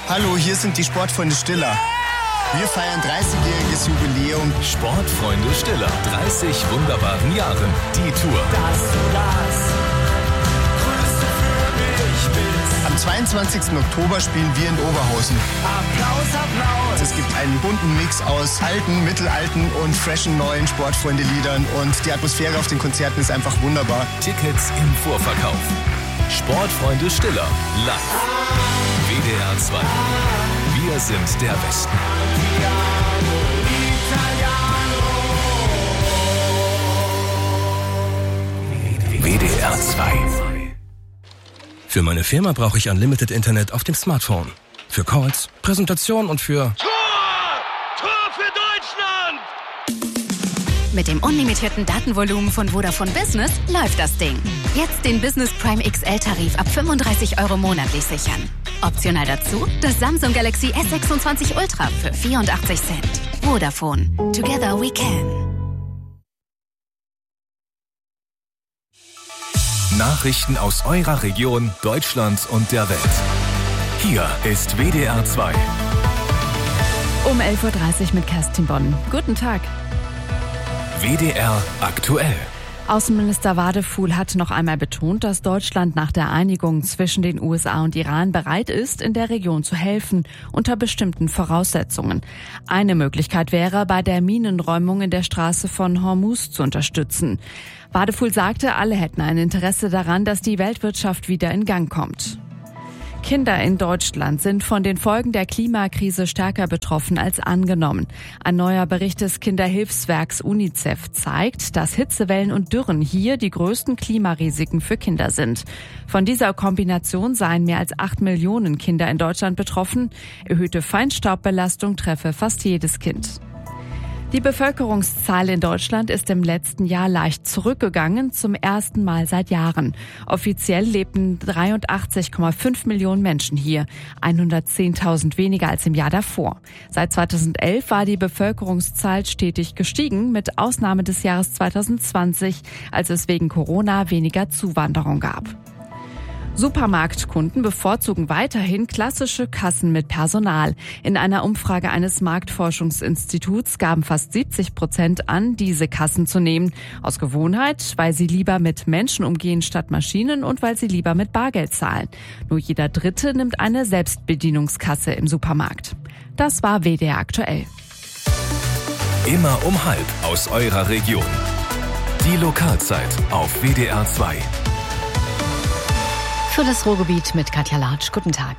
Hallo, hier sind die Sportfreunde Stiller. Wir feiern 30-jähriges Jubiläum. Sportfreunde Stiller, 30 wunderbaren Jahren. Die Tour. Dass du das Größte für mich bist. Am 22. Oktober spielen wir in Oberhausen. Applaus, Applaus. Es gibt einen bunten Mix aus alten, mittelalten und freshen neuen Sportfreunde-Liedern. Und die Atmosphäre auf den Konzerten ist einfach wunderbar. Tickets im Vorverkauf. Sportfreunde Stiller, live. WDR 2. Wir sind der Westen. WDR 2. Für meine Firma brauche ich Unlimited Internet auf dem Smartphone. Für Calls, Präsentation und für... Tor für Deutschland! Mit dem unlimitierten Datenvolumen von Vodafone Business läuft das Ding. Jetzt den Business Prime XL-Tarif ab 35 € monatlich sichern. Optional dazu das Samsung Galaxy S26 Ultra für 84 Cent. Vodafone. Together we can. Nachrichten aus eurer Region, Deutschland und der Welt. Hier ist WDR 2. Um 11.30 Uhr mit Kerstin Bonn. Guten Tag. WDR aktuell. Außenminister Wadefuhl hat noch einmal betont, dass Deutschland nach der Einigung zwischen den USA und Iran bereit ist, in der Region zu helfen, unter bestimmten Voraussetzungen. Eine Möglichkeit wäre, bei der Minenräumung in der Straße von Hormuz zu unterstützen. Wadefuhl sagte, alle hätten ein Interesse daran, dass die Weltwirtschaft wieder in Gang kommt. Kinder in Deutschland sind von den Folgen der Klimakrise stärker betroffen als angenommen. Ein neuer Bericht des Kinderhilfswerks UNICEF zeigt, dass Hitzewellen und Dürren hier die größten Klimarisiken für Kinder sind. Von dieser Kombination seien mehr als 8 Millionen Kinder in Deutschland betroffen. Erhöhte Feinstaubbelastung treffe fast jedes Kind. Die Bevölkerungszahl in Deutschland ist im letzten Jahr leicht zurückgegangen, zum ersten Mal seit Jahren. Offiziell lebten 83,5 Millionen Menschen hier, 110.000 weniger als im Jahr davor. Seit 2011 war die Bevölkerungszahl stetig gestiegen, mit Ausnahme des Jahres 2020, als es wegen Corona weniger Zuwanderung gab. Supermarktkunden bevorzugen weiterhin klassische Kassen mit Personal. In einer Umfrage eines Marktforschungsinstituts gaben fast 70% an, diese Kassen zu nehmen. Aus Gewohnheit, weil sie lieber mit Menschen umgehen statt Maschinen und weil sie lieber mit Bargeld zahlen. Nur jeder Dritte nimmt eine Selbstbedienungskasse im Supermarkt. Das war WDR aktuell. Immer um 12:30 aus eurer Region. Die Lokalzeit auf WDR 2. Für das Ruhrgebiet mit Katja Latsch. Guten Tag.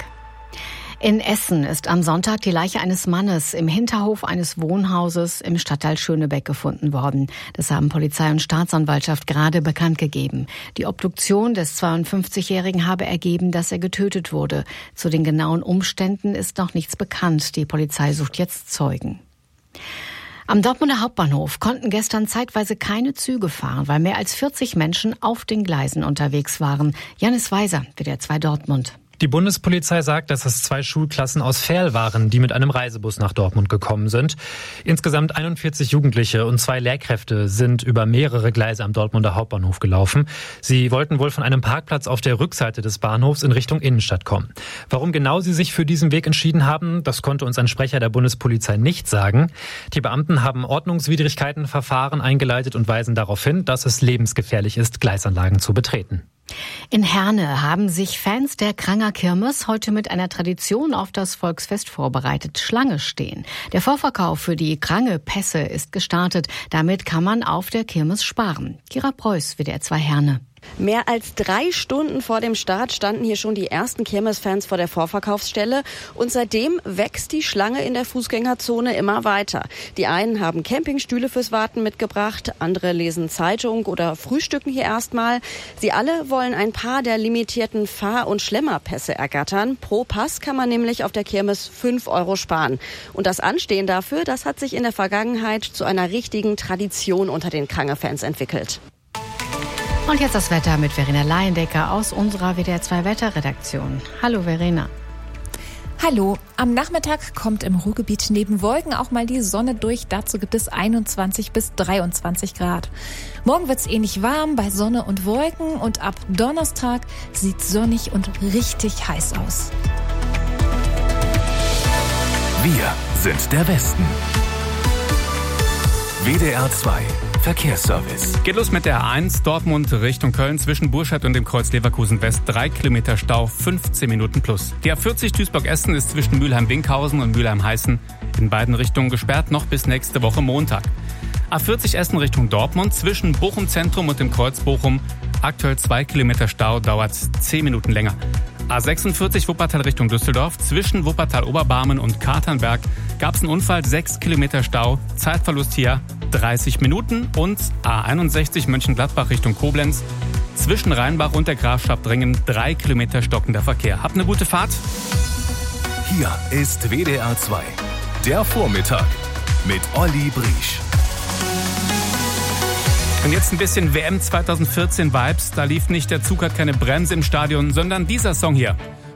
In Essen ist am Sonntag die Leiche eines Mannes im Hinterhof eines Wohnhauses im Stadtteil Schönebeck gefunden worden. Das haben Polizei und Staatsanwaltschaft gerade bekannt gegeben. Die Obduktion des 52-Jährigen habe ergeben, dass er getötet wurde. Zu den genauen Umständen ist noch nichts bekannt. Die Polizei sucht jetzt Zeugen. Am Dortmunder Hauptbahnhof konnten gestern zeitweise keine Züge fahren, weil mehr als 40 Menschen auf den Gleisen unterwegs waren. Janis Weiser, WDR 2 Dortmund. Die Bundespolizei sagt, dass es 2 Schulklassen aus Verl waren, die mit einem Reisebus nach Dortmund gekommen sind. Insgesamt 41 Jugendliche und 2 Lehrkräfte sind über mehrere Gleise am Dortmunder Hauptbahnhof gelaufen. Sie wollten wohl von einem Parkplatz auf der Rückseite des Bahnhofs in Richtung Innenstadt kommen. Warum genau sie sich für diesen Weg entschieden haben, das konnte uns ein Sprecher der Bundespolizei nicht sagen. Die Beamten haben Ordnungswidrigkeitenverfahren eingeleitet und weisen darauf hin, dass es lebensgefährlich ist, Gleisanlagen zu betreten. In Herne haben sich Fans der Kranger Kirmes heute mit einer Tradition auf das Volksfest vorbereitet: Schlange stehen. Der Vorverkauf für die Krange-Pässe ist gestartet. Damit kann man auf der Kirmes sparen. Kira Preuß, WDR 2 Herne. Mehr als 3 Stunden vor dem Start standen hier schon die ersten Kirmesfans vor der Vorverkaufsstelle. Und seitdem wächst die Schlange in der Fußgängerzone immer weiter. Die einen haben Campingstühle fürs Warten mitgebracht, andere lesen Zeitung oder frühstücken hier erstmal. Sie alle wollen ein paar der limitierten Fahr- und Schlemmerpässe ergattern. Pro Pass kann man nämlich auf der Kirmes 5 € sparen. Und das Anstehen dafür, das hat sich in der Vergangenheit zu einer richtigen Tradition unter den Krange-Fans entwickelt. Und jetzt das Wetter mit Verena Laiendecker aus unserer WDR 2 Wetterredaktion. Hallo Verena. Hallo, am Nachmittag kommt im Ruhrgebiet neben Wolken auch mal die Sonne durch. Dazu gibt es 21 bis 23 Grad. Morgen wird's ähnlich warm bei Sonne und Wolken und ab Donnerstag sieht's sonnig und richtig heiß aus. Wir sind der Westen. WDR 2 Verkehrsservice. Geht los mit der A1 Dortmund Richtung Köln zwischen Burscheid und dem Kreuz Leverkusen West. 3 Kilometer Stau, 15 Minuten plus. Die A40 Duisburg-Essen ist zwischen Mülheim-Winkhausen und Mülheim-Heißen in beiden Richtungen gesperrt, noch bis nächste Woche Montag. A40 Essen Richtung Dortmund zwischen Bochum Zentrum und dem Kreuz Bochum. Aktuell 2 Kilometer Stau, dauert 10 Minuten länger. A46 Wuppertal Richtung Düsseldorf. Zwischen Wuppertal-Oberbarmen und Katernberg gab es einen Unfall, 6 Kilometer Stau. Zeitverlust hier 30 Minuten. Und A61 Mönchengladbach Richtung Koblenz. Zwischen Rheinbach und der Grafschaft-Dringen 3 Kilometer stockender Verkehr. Habt eine gute Fahrt. Hier ist WDR 2. Der Vormittag mit Olli Briesch. Und jetzt ein bisschen WM 2014 Vibes. Da lief nicht der Zug hat keine Bremse im Stadion, sondern dieser Song hier.